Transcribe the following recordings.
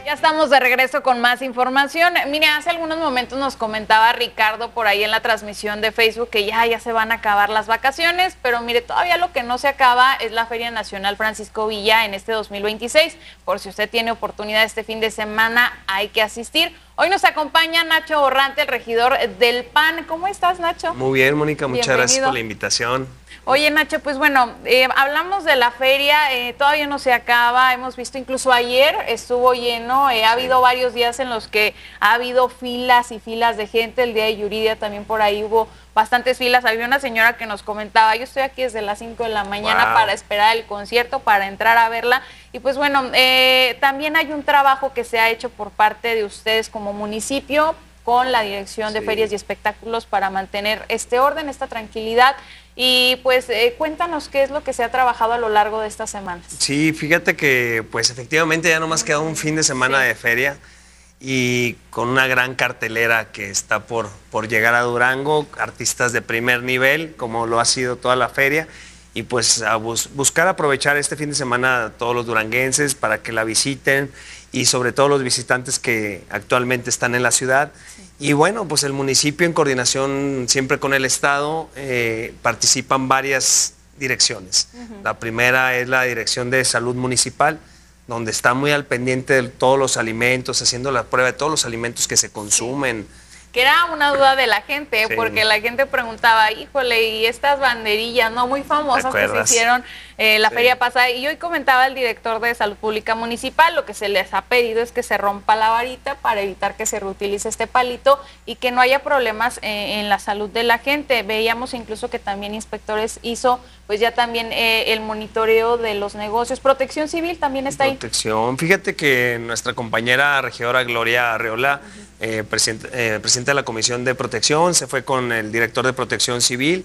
Ya estamos de regreso con más información. Mire, hace algunos momentos nos comentaba Ricardo por ahí en la transmisión de Facebook que ya se van a acabar las vacaciones, pero mire, todavía lo que no se acaba es la Feria Nacional Francisco Villa en este 2026. Por si usted tiene oportunidad este fin de semana, hay que asistir. Hoy nos acompaña Nacho Borrante, el regidor del PAN. ¿Cómo estás, Nacho? Muy bien, Mónica, muchas Bienvenido. Gracias por la invitación. Oye, Nacho, pues bueno, hablamos de la feria, todavía no se acaba, hemos visto incluso ayer estuvo lleno, ha habido varios días en los que ha habido filas y filas de gente, el día de Yuridia también por ahí hubo bastantes filas, había una señora que nos comentaba, yo estoy aquí desde las 5 de la mañana para esperar el concierto, para entrar a verla, y pues bueno, también hay un trabajo que se ha hecho por parte de ustedes como municipio, con la Dirección de Ferias y Espectáculos para mantener este orden, esta tranquilidad. Y pues cuéntanos qué es lo que se ha trabajado a lo largo de estas semanas. Sí, fíjate que pues efectivamente ya nomás queda un fin de semana de feria y con una gran cartelera que está por llegar a Durango, artistas de primer nivel, como lo ha sido toda la feria. Y pues a buscar aprovechar este fin de semana a todos los duranguenses para que la visiten y sobre todo los visitantes que actualmente están en la ciudad. Y bueno, pues el municipio en coordinación siempre con el Estado participan varias direcciones. La primera es la Dirección de Salud Municipal, donde está muy al pendiente de todos los alimentos, haciendo la prueba de todos los alimentos que se consumen. Que era una duda de la gente, porque la gente preguntaba, híjole, y estas banderillas, ¿no? Muy famosas que se hicieron la feria pasada. Y hoy comentaba el director de Salud Pública Municipal, lo que se les ha pedido es que se rompa la varita para evitar que se reutilice este palito y que no haya problemas en la salud de la gente. Veíamos incluso que también Inspectores hizo, pues ya también el monitoreo de los negocios. Protección Civil también está ahí. Fíjate que nuestra compañera regidora Gloria Arreola, presidenta de la Comisión de Protección, se fue con el director de Protección Civil,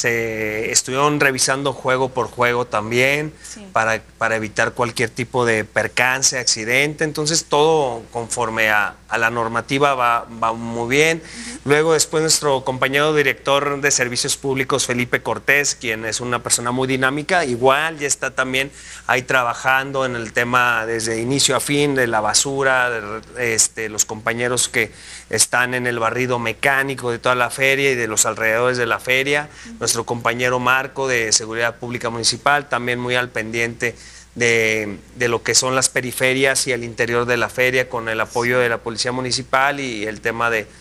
se estuvieron revisando juego por juego también para evitar cualquier tipo de percance, accidente, entonces todo conforme a la normativa va muy bien. Luego después nuestro compañero director de Servicios Públicos, Felipe Cortés, quien es una persona muy dinámica, igual ya está también ahí trabajando en el tema desde inicio a fin de la basura, de los compañeros que están en el barrido mecánico de toda la feria y de los alrededores de la feria. Nuestro compañero Marco de Seguridad Pública Municipal, también muy al pendiente de lo que son las periferias y el interior de la feria, con el apoyo de la Policía Municipal y el tema de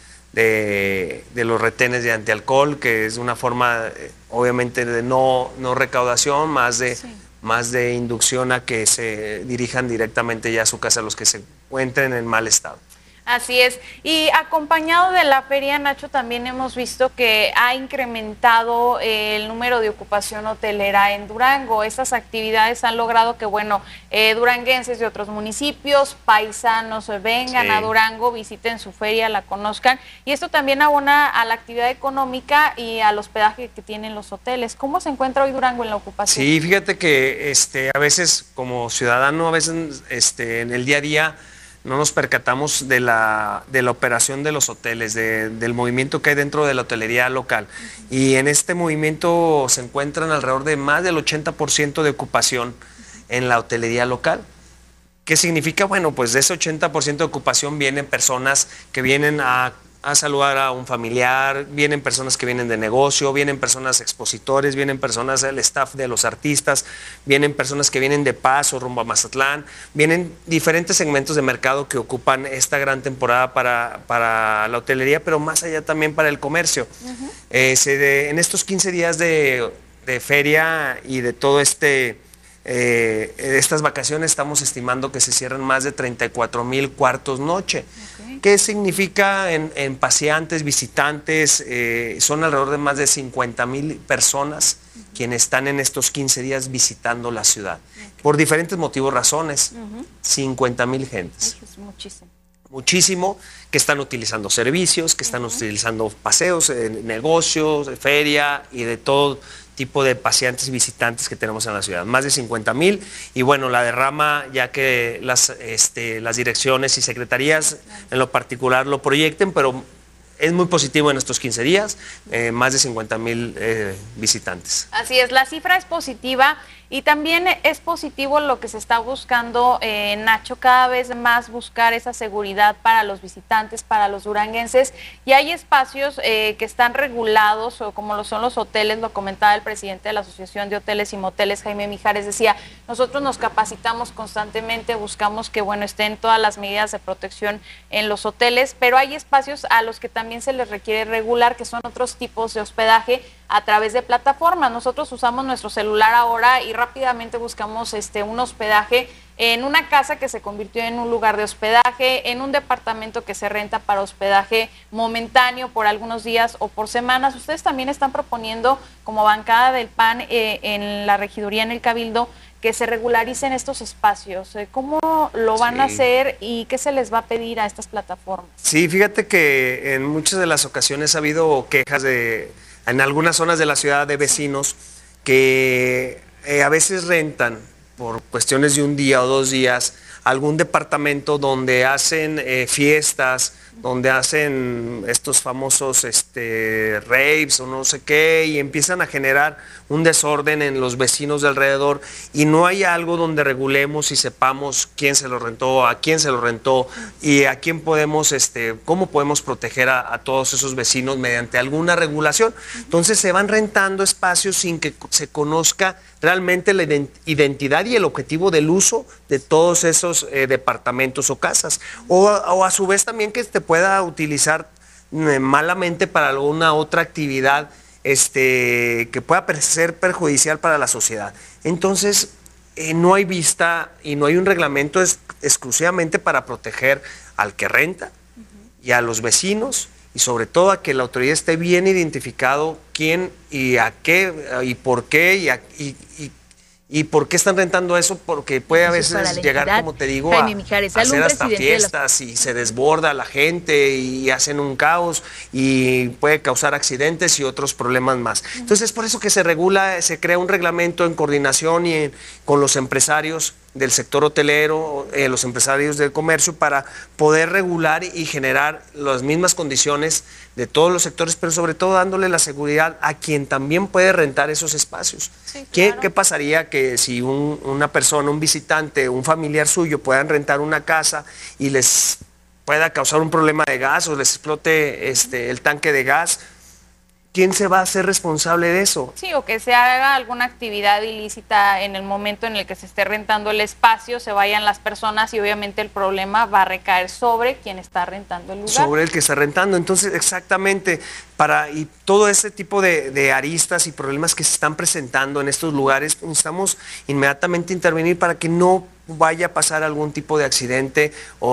los retenes de antialcohol, que es una forma obviamente de no recaudación, más de inducción a que se dirijan directamente ya a su casa los que se encuentren en mal estado. Así es. Y acompañado de la feria, Nacho, también hemos visto que ha incrementado el número de ocupación hotelera en Durango. Estas actividades han logrado que, bueno, duranguenses de otros municipios, paisanos, vengan a Durango, visiten su feria, la conozcan. Y esto también abona a la actividad económica y al hospedaje que tienen los hoteles. ¿Cómo se encuentra hoy Durango en la ocupación? Sí, fíjate que a veces como ciudadano, a veces en el día a día, no nos percatamos de la operación de los hoteles, del movimiento que hay dentro de la hotelería local. Y en este movimiento se encuentran alrededor de más del 80% de ocupación en la hotelería local. ¿Qué significa? Bueno, pues de ese 80% de ocupación vienen personas que vienen a saludar a un familiar, vienen personas que vienen de negocio, vienen personas expositores, vienen personas del staff de los artistas, vienen personas que vienen de Paso rumbo a Mazatlán, vienen diferentes segmentos de mercado que ocupan esta gran temporada para la hotelería, pero más allá también para el comercio. En estos 15 días de feria y de todo estas vacaciones estamos estimando que se cierran más de 34,000 cuartos noche. ¿Qué significa en paseantes, visitantes? Son alrededor de más de 50,000 personas quienes están en estos 15 días visitando la ciudad. Por diferentes motivos, razones. 50,000 gentes. Es muchísimo. Muchísimo, que están utilizando servicios, que están utilizando paseos, negocios, feria y de todo tipo de paseantes y visitantes que tenemos en la ciudad, más de 50,000, y bueno, la derrama, ya que las direcciones y secretarías en lo particular lo proyecten, pero es muy positivo en estos 15 días, más de 50,000 visitantes. Así es, la cifra es positiva. Y también es positivo lo que se está buscando, Nacho, cada vez más buscar esa seguridad para los visitantes, para los duranguenses, y hay espacios que están regulados, o como lo son los hoteles. Lo comentaba el presidente de la Asociación de Hoteles y Moteles, Jaime Mijares, decía, nosotros nos capacitamos constantemente, buscamos que estén todas las medidas de protección en los hoteles, pero hay espacios a los que también se les requiere regular, que son otros tipos de hospedaje a través de plataformas. Nosotros usamos nuestro celular ahora y rápidamente buscamos un hospedaje en una casa que se convirtió en un lugar de hospedaje, en un departamento que se renta para hospedaje momentáneo por algunos días o por semanas. Ustedes también están proponiendo, como bancada del PAN en la regiduría, en el Cabildo, que se regularicen estos espacios. ¿Cómo lo van a hacer y qué se les va a pedir a estas plataformas? Sí, fíjate que en muchas de las ocasiones ha habido quejas en algunas zonas de la ciudad de vecinos que a veces rentan por cuestiones de un día o 2 días algún departamento donde hacen fiestas, donde hacen estos famosos raves o no sé qué, y empiezan a generar un desorden en los vecinos de alrededor, y no hay algo donde regulemos y sepamos quién se lo rentó, a quién se lo rentó y a quién podemos, cómo podemos proteger a todos esos vecinos mediante alguna regulación. Entonces se van rentando espacios sin que se conozca realmente la identidad y el objetivo del uso de todos esos departamentos o casas, o a su vez también que pueda utilizar malamente para alguna otra actividad que pueda ser perjudicial para la sociedad. Entonces no hay vista y no hay un reglamento exclusivamente para proteger al que renta y a los vecinos, y sobre todo a que la autoridad esté bien identificado quién y a qué y por qué y por qué están rentando eso, porque puede a veces llegar, como te digo, a hacer hasta fiestas y se desborda la gente y hacen un caos y puede causar accidentes y otros problemas más. Entonces es por eso que se regula, se crea un reglamento en coordinación con los empresarios del sector hotelero, los empresarios del comercio, para poder regular y generar las mismas condiciones de todos los sectores, pero sobre todo dándole la seguridad a quien también puede rentar esos espacios. Sí, claro. ¿Qué pasaría que si una persona, un visitante, un familiar suyo puedan rentar una casa y les pueda causar un problema de gas o les explote el tanque de gas? ¿Quién se va a hacer responsable de eso? Sí, o que se haga alguna actividad ilícita en el momento en el que se esté rentando el espacio, se vayan las personas y obviamente el problema va a recaer sobre quien está rentando el lugar. Sobre el que está rentando. Entonces, exactamente, y todo ese tipo de aristas y problemas que se están presentando en estos lugares, necesitamos inmediatamente intervenir para que no vaya a pasar algún tipo de accidente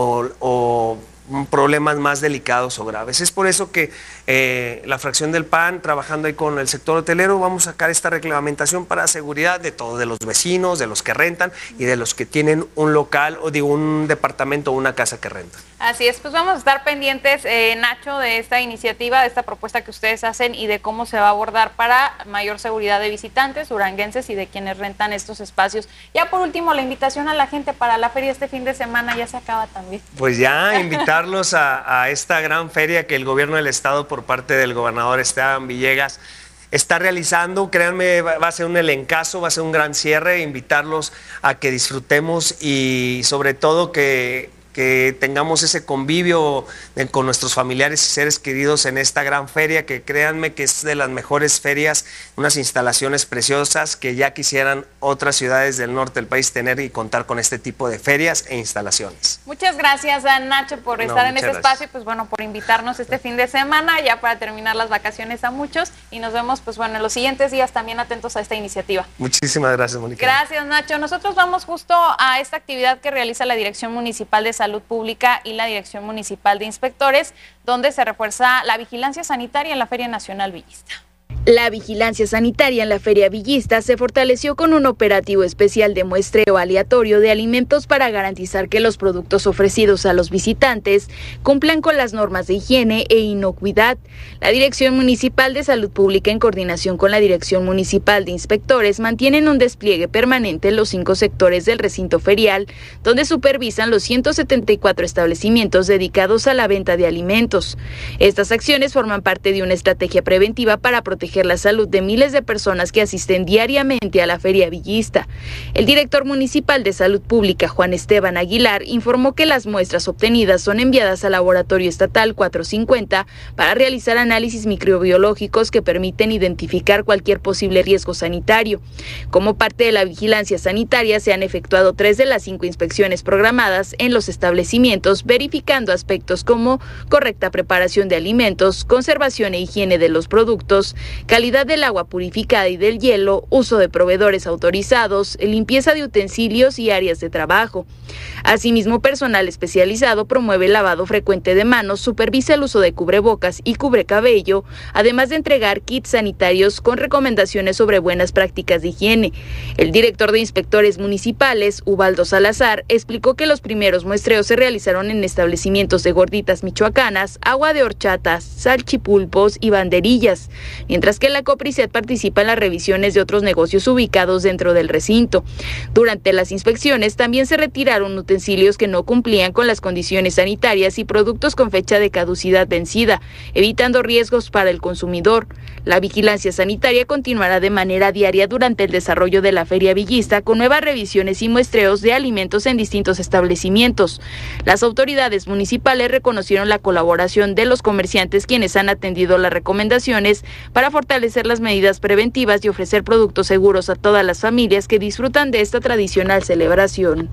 o problemas más delicados o graves. Es por eso que la fracción del PAN, trabajando ahí con el sector hotelero, vamos a sacar esta reglamentación para seguridad de todos, de los vecinos, de los que rentan y de los que tienen un local o de un departamento o una casa que rentan. Así es, pues vamos a estar pendientes, Nacho, de esta iniciativa, de esta propuesta que ustedes hacen y de cómo se va a abordar para mayor seguridad de visitantes, duranguenses y de quienes rentan estos espacios. Ya por último, la invitación a la gente para la feria este fin de semana ya se acaba también. Pues ya, invitarlos a esta gran feria que el gobierno del estado, por parte del gobernador Esteban Villegas, está realizando. Créanme, va a ser un elencazo, va a ser un gran cierre. Invitarlos a que disfrutemos y sobre todo que tengamos ese convivio con nuestros familiares y seres queridos en esta gran feria, que créanme que es de las mejores ferias, unas instalaciones preciosas que ya quisieran otras ciudades del norte del país tener y contar con este tipo de ferias e instalaciones. Muchas gracias, Nacho, por estar en este espacio y pues bueno, por invitarnos este fin de semana, ya para terminar las vacaciones a muchos, y nos vemos pues bueno en los siguientes días también atentos a esta iniciativa. Muchísimas gracias, Mónica. Gracias, Nacho. Nosotros vamos justo a esta actividad que realiza la Dirección Municipal de Salud Pública y la Dirección Municipal de Inspectores, donde se refuerza la vigilancia sanitaria en la Feria Nacional Villista. La vigilancia sanitaria en la Feria Villista se fortaleció con un operativo especial de muestreo aleatorio de alimentos para garantizar que los productos ofrecidos a los visitantes cumplan con las normas de higiene e inocuidad. La Dirección Municipal de Salud Pública, en coordinación con la Dirección Municipal de Inspectores, mantienen un despliegue permanente en los 5 sectores del recinto ferial, donde supervisan los 174 establecimientos dedicados a la venta de alimentos. Estas acciones forman parte de una estrategia preventiva para proteger proteger la salud de miles de personas que asisten diariamente a la feria villista. El director municipal de Salud Pública, Juan Esteban Aguilar, informó que las muestras obtenidas son enviadas al Laboratorio Estatal 450 para realizar análisis microbiológicos que permiten identificar cualquier posible riesgo sanitario. Como parte de la vigilancia sanitaria, se han efectuado 3 de las 5 inspecciones programadas en los establecimientos, verificando aspectos como correcta preparación de alimentos, conservación e higiene de los productos, calidad del agua purificada y del hielo, uso de proveedores autorizados, limpieza de utensilios y áreas de trabajo. Asimismo, personal especializado promueve el lavado frecuente de manos, supervisa el uso de cubrebocas y cubrecabello, además de entregar kits sanitarios con recomendaciones sobre buenas prácticas de higiene. El director de inspectores municipales, Ubaldo Salazar, explicó que los primeros muestreos se realizaron en establecimientos de gorditas michoacanas, agua de horchatas, salchipulpos y banderillas, mientras que la Copricet participa en las revisiones de otros negocios ubicados dentro del recinto. Durante las inspecciones también se retiraron utensilios que no cumplían con las condiciones sanitarias y productos con fecha de caducidad vencida, evitando riesgos para el consumidor. La vigilancia sanitaria continuará de manera diaria durante el desarrollo de la feria villista con nuevas revisiones y muestreos de alimentos en distintos establecimientos. Las autoridades municipales reconocieron la colaboración de los comerciantes, quienes han atendido las recomendaciones para fortalecer las medidas preventivas y ofrecer productos seguros a todas las familias que disfrutan de esta tradicional celebración.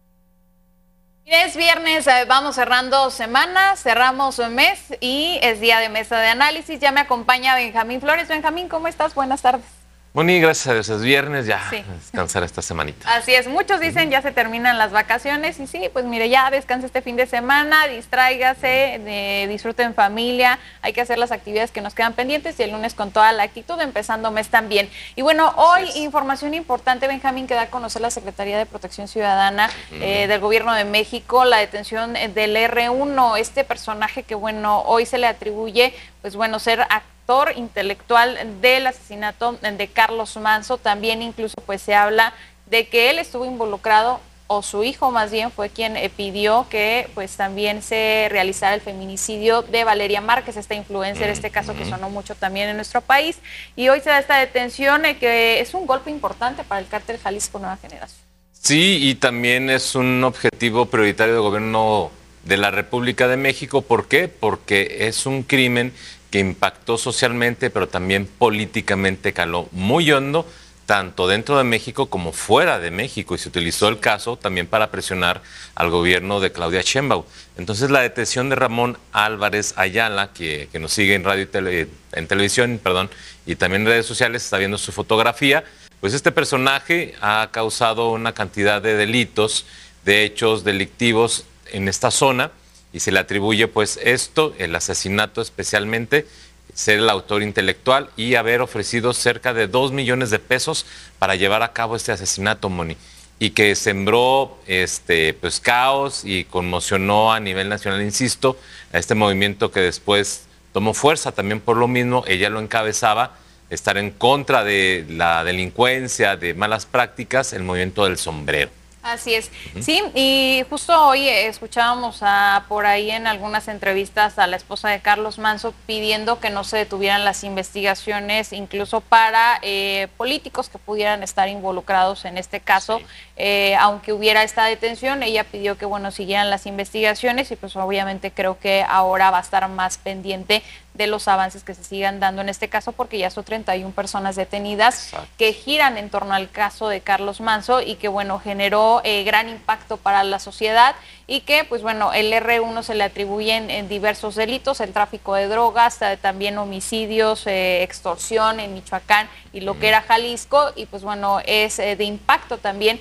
Es viernes, vamos cerrando semana, cerramos un mes y es día de mesa de análisis. Ya me acompaña Benjamín Flores. Benjamín, ¿cómo estás? Buenas tardes. Moni, gracias a Dios, es viernes, ya sí. Descansar esta semanita. Así es, muchos dicen ya se terminan las vacaciones y sí, pues mire, ya descanse este fin de semana, distráigase, disfrute en familia, hay que hacer las actividades que nos quedan pendientes y el lunes con toda la actitud, empezando mes también. Y bueno, hoy información importante, Benjamín, que da a conocer la Secretaría de Protección Ciudadana del Gobierno de México, la detención del R1, este personaje que bueno, hoy se le atribuye, pues bueno, ser actor intelectual del asesinato de Carlos Manzo. También incluso pues se habla de que él estuvo involucrado, o su hijo más bien fue quien pidió que pues también se realizara el feminicidio de Valeria Márquez, esta influencer, este caso que sonó mucho también en nuestro país, y hoy se da esta detención que es un golpe importante para el cártel Jalisco Nueva Generación. Sí, y también es un objetivo prioritario del gobierno de la República de México. ¿Por qué? Porque es un crimen que impactó socialmente, pero también políticamente caló muy hondo, tanto dentro de México como fuera de México, y se utilizó el caso también para presionar al gobierno de Claudia Sheinbaum. Entonces la detención de Ramón Álvarez Ayala, que nos sigue en radio y en televisión, y también en redes sociales, está viendo su fotografía, pues este personaje ha causado una cantidad de delitos, de hechos delictivos en esta zona, y se le atribuye pues esto, el asesinato especialmente, ser el autor intelectual y haber ofrecido cerca de 2 millones de pesos para llevar a cabo este asesinato, Moni, y que sembró pues caos y conmocionó a nivel nacional, insisto, a este movimiento que después tomó fuerza también por lo mismo. Ella lo encabezaba, estar en contra de la delincuencia, de malas prácticas, el movimiento del sombrero. Así es, sí, y justo hoy escuchábamos por ahí en algunas entrevistas a la esposa de Carlos Manzo pidiendo que no se detuvieran las investigaciones, incluso para políticos que pudieran estar involucrados en este caso. Sí. Aunque hubiera esta detención, ella pidió que bueno, siguieran las investigaciones y pues obviamente creo que ahora va a estar más pendiente de los avances que se sigan dando en este caso, porque ya son 31 personas detenidas. Exacto. Que giran en torno al caso de Carlos Manzo y que bueno, generó gran impacto para la sociedad, y que pues bueno, el R1 se le atribuyen en diversos delitos, el tráfico de drogas, también homicidios, extorsión en Michoacán y lo que era Jalisco, y pues bueno, es de impacto también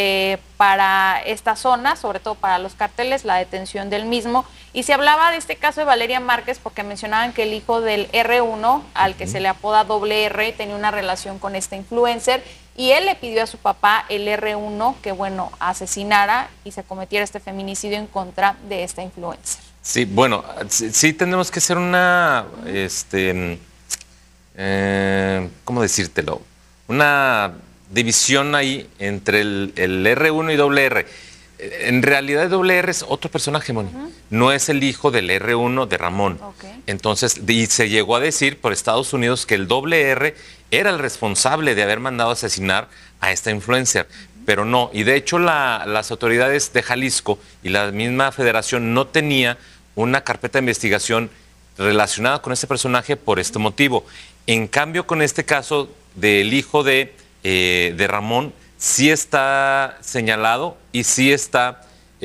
para esta zona, sobre todo para los cárteles, la detención del mismo. Y se hablaba de este caso de Valeria Márquez porque mencionaban que el hijo del R1, al que se le apoda Doble R, tenía una relación con esta influencer, y él le pidió a su papá, el R1, que bueno, asesinara y se cometiera este feminicidio en contra de esta influencer. Sí, bueno, sí tenemos que hacer una, ¿cómo decírtelo? Una división ahí entre el R1 y Doble R. En realidad doble R es otro personaje, Moni. No es el hijo del R1 de Ramón. Entonces, y se llegó a decir por Estados Unidos que el doble R era el responsable de haber mandado a asesinar a esta influencer. Pero no, y de hecho las autoridades de Jalisco y la misma federación no tenía una carpeta de investigación relacionada con este personaje por este motivo. En cambio, con este caso del hijo de Ramón, sí está señalado y sí está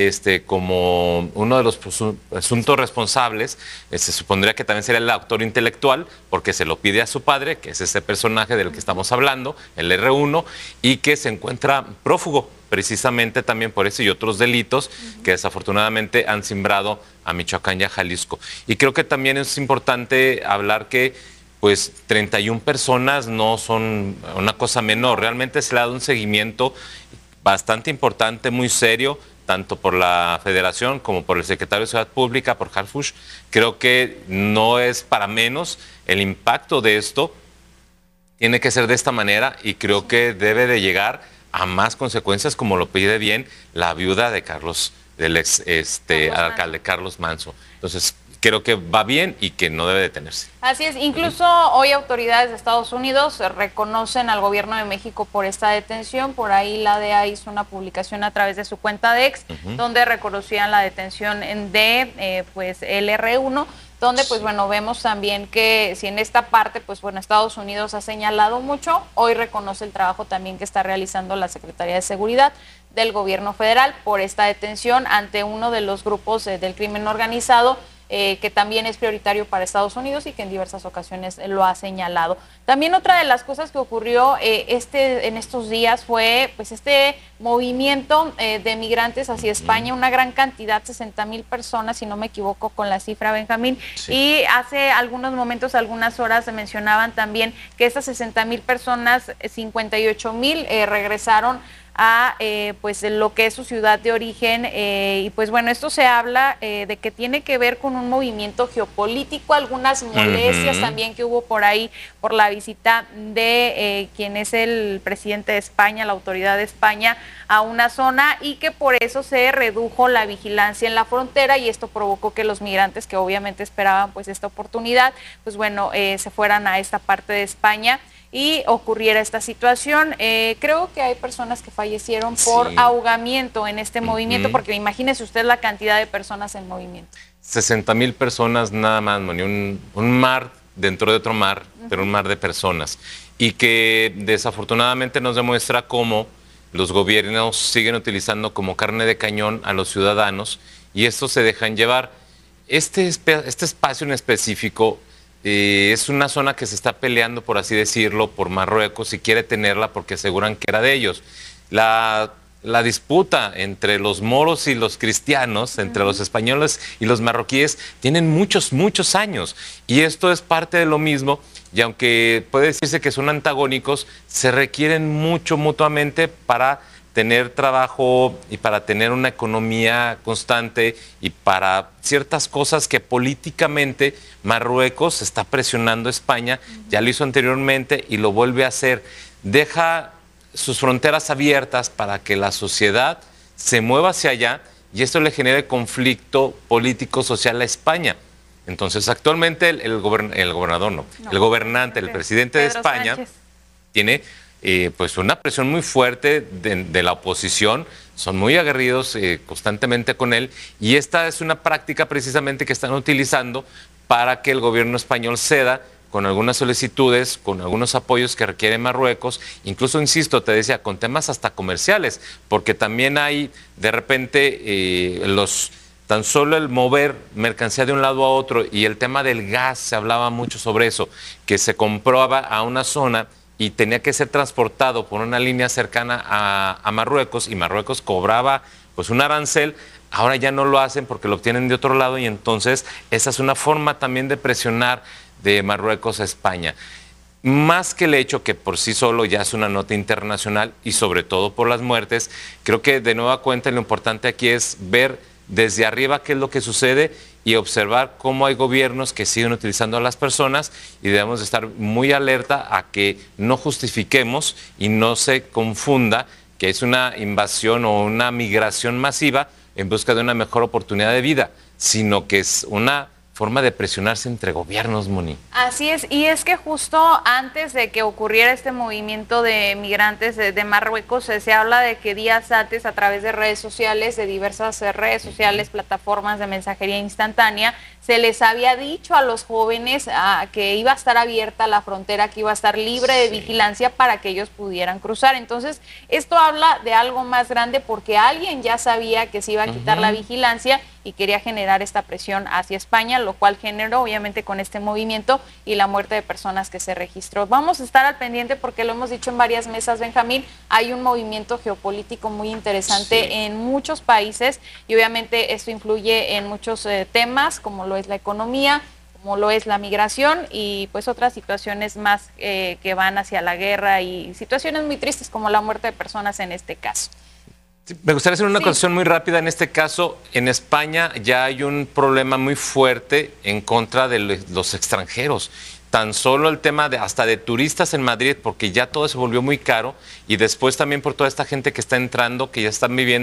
como uno de los presuntos responsables. Se supondría que también sería el autor intelectual, porque se lo pide a su padre, que es ese personaje del que estamos hablando, el R1, y que se encuentra prófugo precisamente también por eso y otros delitos que desafortunadamente han simbrado a Michoacán y a Jalisco. Y creo que también es importante hablar que pues 31 personas no son una cosa menor. Realmente se le ha dado un seguimiento bastante importante, muy serio, tanto por la Federación como por el Secretario de Seguridad Pública, por Harfuch. Creo que no es para menos el impacto de esto. Tiene que ser de esta manera y creo que debe de llegar a más consecuencias, como lo pide bien la viuda de del ex alcalde Carlos Manzo. Entonces, creo que va bien y que no debe detenerse. Así es, incluso hoy autoridades de Estados Unidos reconocen al gobierno de México por esta detención. Por ahí la DEA hizo una publicación a través de su cuenta de X, donde reconocían la detención de pues el R1, donde pues bueno, vemos también que si en esta parte pues bueno, Estados Unidos ha señalado mucho, hoy reconoce el trabajo también que está realizando la Secretaría de Seguridad del gobierno federal por esta detención ante uno de los grupos del crimen organizado, que también es prioritario para Estados Unidos y que en diversas ocasiones lo ha señalado. También otra de las cosas que ocurrió en estos días fue pues este movimiento de migrantes hacia España, una gran cantidad, 60,000 personas, si no me equivoco con la cifra, Benjamín, y hace algunos momentos, algunas horas se mencionaban también que estas 60,000 personas, 58,000 regresaron a pues lo que es su ciudad de origen, y pues bueno, esto se habla de que tiene que ver con un movimiento geopolítico, algunas molestias también que hubo por ahí por la visita de quien es el presidente de España, la autoridad de España, a una zona, y que por eso se redujo la vigilancia en la frontera, y esto provocó que los migrantes que obviamente esperaban pues esta oportunidad, pues bueno, se fueran a esta parte de España y ocurriera esta situación. Creo que hay personas que fallecieron por ahogamiento en este movimiento, porque imagínese usted la cantidad de personas en movimiento. 60,000 personas nada más, Moni, un mar dentro de otro mar, pero un mar de personas. Y que desafortunadamente nos demuestra cómo los gobiernos siguen utilizando como carne de cañón a los ciudadanos y estos se dejan llevar. Este espacio en específico es una zona que se está peleando, por así decirlo, por Marruecos y quiere tenerla porque aseguran que era de ellos. La disputa entre los moros y los cristianos, entre los españoles y los marroquíes, tienen muchos, muchos años. Y esto es parte de lo mismo. Y aunque puede decirse que son antagónicos, se requieren mucho mutuamente para tener trabajo y para tener una economía constante y para ciertas cosas que políticamente Marruecos está presionando a España, ya lo hizo anteriormente y lo vuelve a hacer. Deja sus fronteras abiertas para que la sociedad se mueva hacia allá y esto le genere conflicto político-social a España. Entonces, actualmente el gobernante, el presidente Pedro de España, Sánchez, tiene pues una presión muy fuerte de la oposición, son muy aguerridos constantemente con él, y esta es una práctica precisamente que están utilizando para que el gobierno español ceda con algunas solicitudes, con algunos apoyos que requiere Marruecos, incluso, insisto, te decía, con temas hasta comerciales, porque también hay de repente tan solo el mover mercancía de un lado a otro, y el tema del gas, se hablaba mucho sobre eso, que se compraba a una zona y tenía que ser transportado por una línea cercana a Marruecos, y Marruecos cobraba pues un arancel. Ahora ya no lo hacen porque lo obtienen de otro lado, y entonces esa es una forma también de presionar de Marruecos a España. Más que el hecho que por sí solo ya es una nota internacional, y sobre todo por las muertes, creo que de nueva cuenta lo importante aquí es ver desde arriba qué es lo que sucede y observar cómo hay gobiernos que siguen utilizando a las personas, y debemos de estar muy alerta a que no justifiquemos y no se confunda que es una invasión o una migración masiva en busca de una mejor oportunidad de vida, sino que es una forma de presionarse entre gobiernos, Moni. Así es, y es que justo antes de que ocurriera este movimiento de migrantes de Marruecos, se habla de que días antes, a través de redes sociales, de diversas redes sociales, plataformas de mensajería instantánea, se les había dicho a los jóvenes que iba a estar abierta la frontera, que iba a estar libre de vigilancia para que ellos pudieran cruzar. Entonces, esto habla de algo más grande porque alguien ya sabía que se iba a quitar la vigilancia y quería generar esta presión hacia España, lo cual generó obviamente con este movimiento y la muerte de personas que se registró. Vamos a estar al pendiente porque lo hemos dicho en varias mesas, Benjamín, hay un movimiento geopolítico muy interesante en muchos países y obviamente esto influye en muchos temas como lo es la economía, como lo es la migración y pues otras situaciones más que van hacia la guerra y situaciones muy tristes como la muerte de personas en este caso. Me gustaría hacer una acotación muy rápida. En este caso, en España ya hay un problema muy fuerte en contra de los extranjeros. Tan solo el tema hasta de turistas en Madrid, porque ya todo se volvió muy caro, y después también por toda esta gente que está entrando, que ya están viviendo